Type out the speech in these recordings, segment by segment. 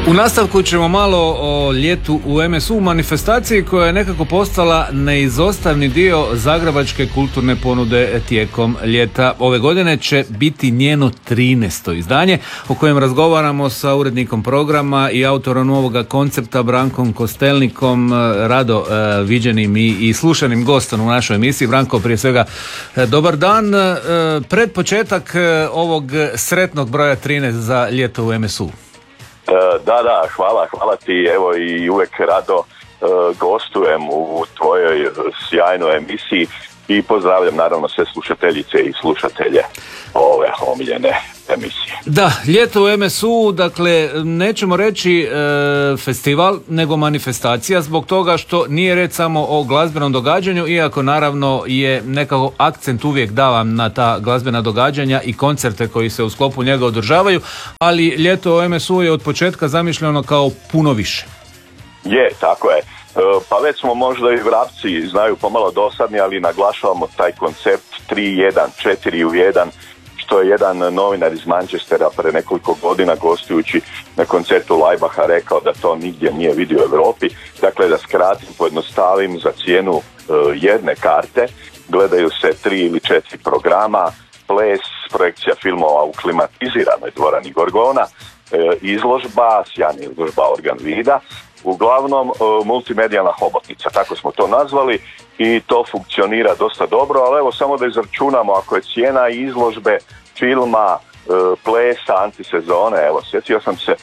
U nastavku ćemo malo o ljetu u MSU, manifestaciji koja je nekako postala neizostavni dio zagrebačke kulturne ponude tijekom ljeta. Ove godine će biti njeno 13. izdanje o kojem razgovaramo sa urednikom programa i autorom ovoga koncepta Brankom Kostelnikom, rado viđenim i slušanim gostom u našoj emisiji. Branko, prije svega dobar dan. Pred početak ovog sretnog broja 13 za ljeto u MSU. Da, hvala ti, evo i uvijek rado gostujem u tvojoj sjajnoj emisiji i pozdravljam naravno sve slušateljice i slušatelje ove omiljene emisije. Da, ljeto u MSU, dakle, nećemo reći festival, nego manifestacija, zbog toga što nije reč samo o glazbenom događanju, iako naravno je nekako akcent uvijek davan na ta glazbena događanja i koncerte koji se u sklopu njega održavaju, ali ljeto u MSU je od početka zamišljeno kao puno više. Je, tako je. Pa već smo možda i vrapci znaju pomalo dosadni, ali naglašavamo taj koncept 3-1, 4 u 1, što je jedan novinar iz Manchestera pre nekoliko godina gostujući na koncertu Lajbaha rekao da to nigdje nije vidio u Europi. Dakle, da skratim, pojednostavim, za cijenu jedne karte gledaju se 3 ili 4 programa, ples, projekcija filmova u klimatiziranoj dvorani Gorgona, izložba, sjajna izložba Organ Vida, uglavnom multimedijalna hobotnica, tako smo to nazvali i to funkcionira dosta dobro, ali evo samo da izračunamo, ako je cijena izložbe, filma, plesa, antisezone, evo sjetio sam se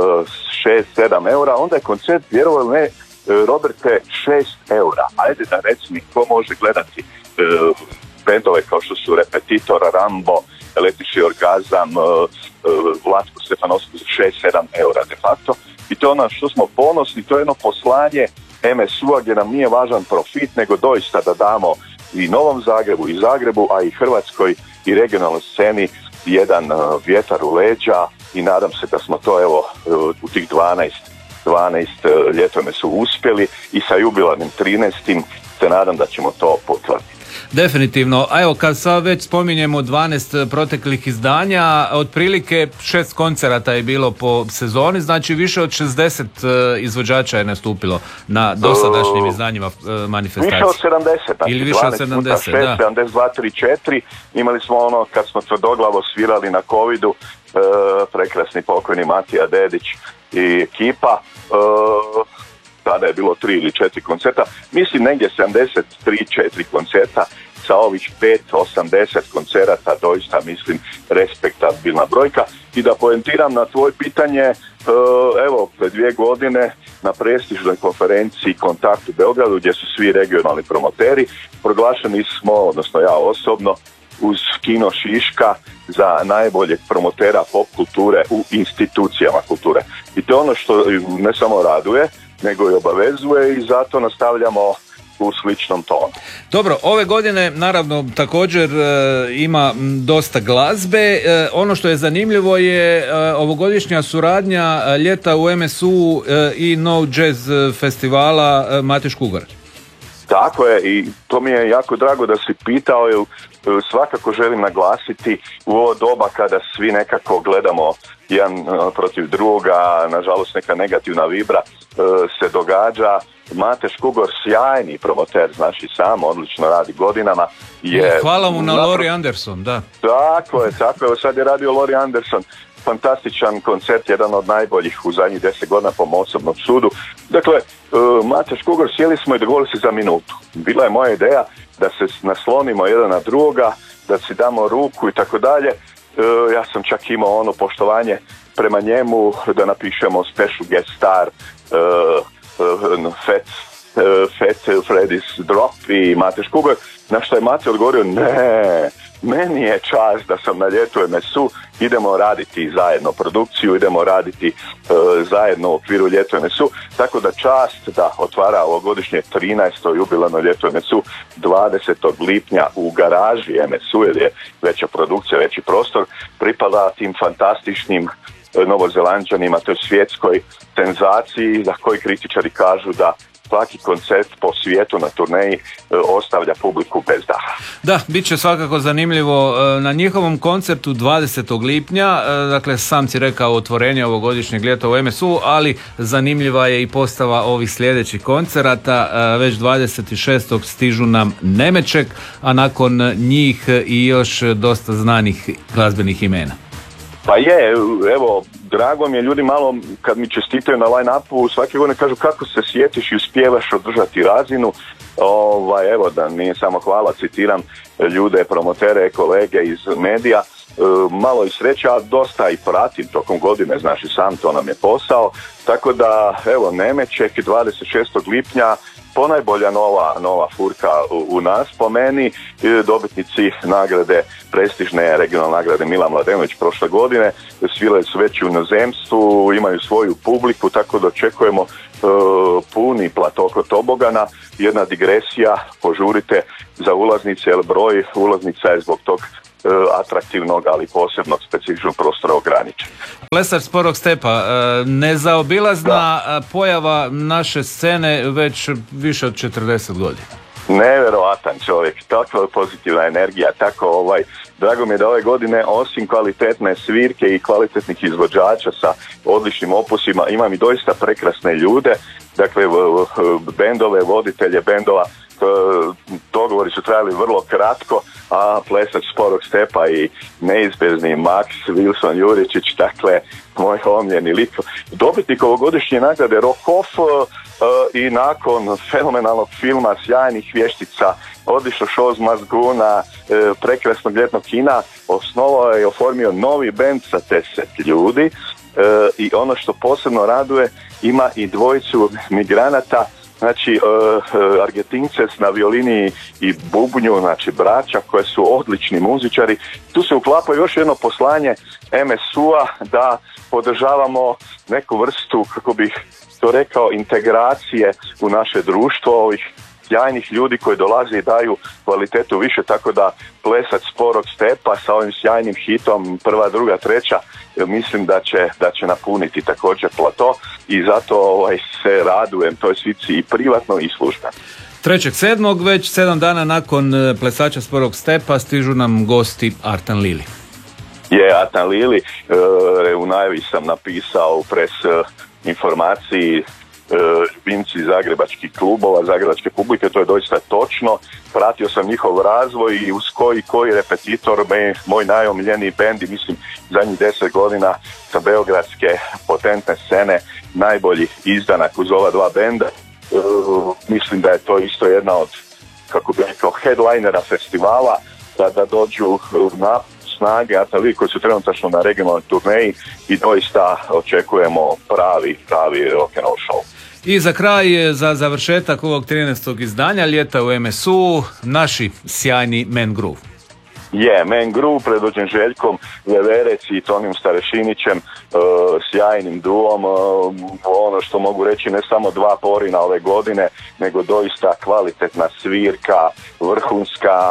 6-7 eura, onda je koncert, vjerovali ne, Roberte, 6 eura. Ajde da reci mi ko može gledati bendove kao što su Repetitor, Rambo, Električni orgazam, Vlatko Stefanovski za 6-7 eura de facto. I to je ono što smo ponosni, to je jedno poslanje MSU-a gdje nam nije važan profit, nego doista da damo i Novom Zagrebu, i Zagrebu, a i Hrvatskoj i regionalnoj sceni jedan vjetar u leđa i nadam se da smo to evo u tih 12 ljeto MSU uspjeli i sa jubilarnim 13. se nadam da ćemo to potvrditi. Definitivno. A evo, kad sad već spominjemo 12 proteklih izdanja, otprilike 6 koncerata je bilo po sezoni, znači više od 60 izvođača je nastupilo na dosadašnjim izdanjima manifestacije. Više od 70. Znači ili više od 70, 6, da. 72, 3, 4. Imali smo ono kad smo tvrdoglavo svirali na covidu, prekrasni pokojni Matija Dedić i ekipa. Tada je bilo 3 ili 4 koncerta, mislim negdje 73-4 koncerta, sa ovih 5-80 koncerata, doista mislim respektabilna brojka. I da poentiram na tvoje pitanje, evo pred 2 godine na prestižnoj konferenciji Kontakt u Beogradu, gdje su svi regionalni promoteri, proglašeni smo, odnosno ja osobno, uz Kino Šiška za najboljeg promotera pop kulture u institucijama kulture. I to je ono što ne samo raduje, nego i obavezuje i zato nastavljamo u sličnom tonu. Dobro, ove godine naravno također ima dosta glazbe. Ono što je zanimljivo je ovogodišnja suradnja ljeta u MSU i No Jazz festivala Mate Škugar. Tako je i to mi je jako drago da si pitao, jer svakako želim naglasiti u ovo doba kada svi nekako gledamo jedan protiv drugoga, nažalost neka negativna vibra se događa. Mate Škugor, sjajni promoter, znači sam, odlično radi godinama. Hvala mu na Lori Anderson, da. Tako je, sad je radio Lori Anderson. Fantastičan koncert, jedan od najboljih u zadnjih 10 godina po mom osobnom sudu. Dakle, Mate Škugor, sjeli smo i dogovorili se za minutu. Bila je moja ideja da se naslonimo jedan na drugoga, da si damo ruku i tako dalje. Ja sam čak imao ono poštovanje prema njemu da napišemo special guest star Fat Freddy's Drop i Mate Škugor, na što je Mate odgovorio, ne, meni je čast da sam na ljetu MSU, idemo raditi zajedno produkciju, idemo raditi zajedno u okviru ljetu MSU, tako da čast da otvara ovogodišnje 13. jubilarno ljeto MSU 20. lipnja u garaži MSU, jer je veća produkcija, veći prostor, pripada tim fantastičnim Novozelanđanima, to je svjetskoj senzaciji za koji kritičari kažu da svaki koncert po svijetu na turneji ostavlja publiku bez daha. Da, bit će svakako zanimljivo na njihovom koncertu 20. lipnja, dakle sam si rekao otvorenje ovogodišnjeg ljeta u MSU, ali zanimljiva je i postava ovih sljedećih koncerata. Već 26. stižu nam Nemećek, a nakon njih i još dosta znanih glazbenih imena. Pa je, evo, drago mi je, ljudi malo kad mi čestitaju na line-upu svake godine kažu kako se sjetiš i uspijevaš održati razinu. Evo, da nije samo hvala, citiram ljude, promotere, kolege iz medija, malo i sreća, a dosta i pratim tokom godine, znaš i sam, to nam je posao, tako da evo Nemećek 26. lipnja ponajbolja nova furka u nas po meni, dobitnici nagrade, prestižne regionalne nagrade Milan Mladenović prošle godine, svirali su već u inozemstvu, imaju svoju publiku, tako da očekujemo puni plato kod tobogana. Jedna digresija, požurite za ulaznice, jer broj ulaznica je zbog tog atraktivnog, ali posebnog specifičnog prostora ograničen. Plesač Sporog stepa, nezaobilazna pojava naše scene već više od 40 godina. Neverovatan čovjek, takva pozitivna energija, tako drago mi je da ove godine osim kvalitetne svirke i kvalitetnih izvođača sa odličnim opusima imam i doista prekrasne ljude, dakle bendove, voditelje bendova, dogovori su trajali vrlo kratko, a plesač Sporog stepa i neizbežni Max Wilson Juričić, dakle moj omljeni lik, dobitnik ovogodišnje nagrade Rokoff, i nakon fenomenalnog filma, sjajnih vještica, odlično show z Mazguna, prekrasnog ljetnog kina, osnovao je i oformio novi bend sa 10 ljudi, i ono što posebno raduje, ima i dvojicu migranata, znači Argentinces na violini i bubnju, znači braća koje su odlični muzičari. Tu se uklapa još jedno poslanje MSU-a da podržavamo neku vrstu, kako bih to rekao, integracije u naše društvo ovih sjajnih ljudi koji dolaze i daju kvalitetu više, tako da plesač Sporog stepa sa ovim sjajnim hitom prva, druga, treća, mislim da će napuniti također plato i zato se radujem toj svici i privatno i službeno. 3.7. već 7 dana nakon plesača Sporog stepa stižu nam gosti Artan Lili. Artan Lili, u najavi sam napisao u pres informaciji ljubimci zagrebačkih klubova, zagrebačke publike, to je doista točno. Pratio sam njihov razvoj i uz koji repetitor, moj najomiljeniji bend i mislim zadnjih 10 godina sa beogradske potentne scene najbolji izdanak uz ova dva benda. Mislim da je to isto jedna od, kako bih rekao, headlinera festivala, da dođu na snage Artan Lili koji su trenutačno na regionalnoj turneji i doista očekujemo pravi rock'n'roll show. I za kraj, za završetak ovog 13. izdanja ljeta u MSU, naši sjajni Man Groove. Man Groove predvođen Željkom Leverec i Tonijom Starešinićem, sjajnim duom, ono što mogu reći ne samo dva porina ove godine, nego doista kvalitetna svirka, vrhunska,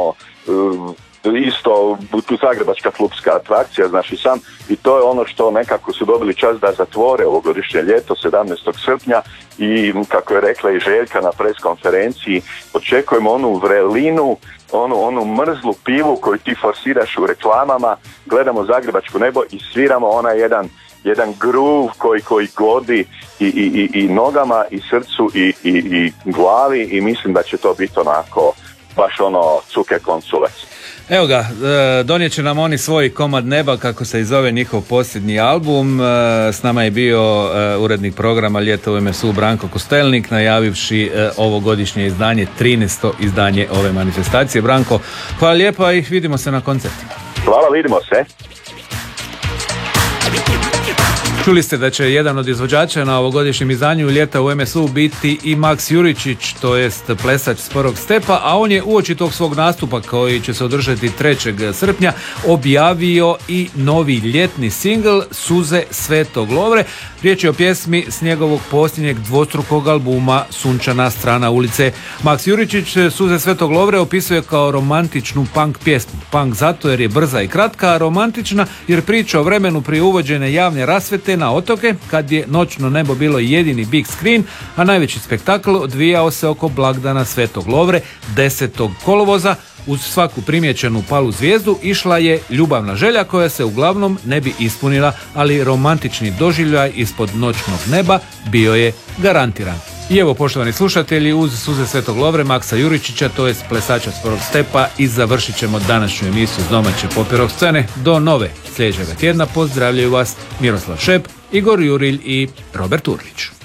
isto zagrebačka klubska atrakcija, znaš i sam, i to je ono što nekako su dobili čast da zatvore ovogodišnje ljeto 17. srpnja i kako je rekla i Željka na pres konferenciji, očekujemo onu vrelinu, onu mrzlu pivu koju ti forsiraš u reklamama, gledamo zagrebačko nebo i sviramo onaj jedan groove koji godi i nogama i srcu i glavi i mislim da će to biti onako baš cuke konculec. Evo ga, donijet će nam oni svoj komad neba, kako se i zove njihov posljednji album. S nama je bio urednik programa Ljeta u MSU Branko Kostelnik, najavivši ovogodišnje izdanje, 13. izdanje ove manifestacije. Branko, hvala lijepa i vidimo se na koncertima. Hvala, vidimo se. Čuli ste da će jedan od izvođača na ovogodišnjem izdanju Ljeta u MSU biti i Max Juričić, to jest plesač Sporog stepa, a on je uoči tog svog nastupa koji će se održati 3. srpnja objavio i novi ljetni singl Suze Svetog Lovre. Riječ je o pjesmi s njegovog posljednjeg dvostrukog albuma Sunčana strana ulice. Max Juričić Suze Svetog Lovre opisuje kao romantičnu punk pjesmu. Punk zato jer je brza i kratka, a romantična jer priča o vremenu prije uvođene javne rasvete na otoke kad je noćno nebo bilo jedini big screen, a najveći spektakl odvijao se oko blagdana Svetog Lovre 10. kolovoza. Uz svaku primjećenu palu zvijezdu išla je ljubavna želja koja se uglavnom ne bi ispunila, ali romantični doživljaj ispod noćnog neba bio je garantiran. I evo, poštovani slušatelji, uz suze Svetog Lovre Maksa Juričića, to jest plesača s prvog stepa, i završit ćemo današnju emisiju s domaće pop rock scene. Do nove sljedećega tjedna pozdravljaju vas Miroslav Šep, Igor Jurilj i Robert Urlić.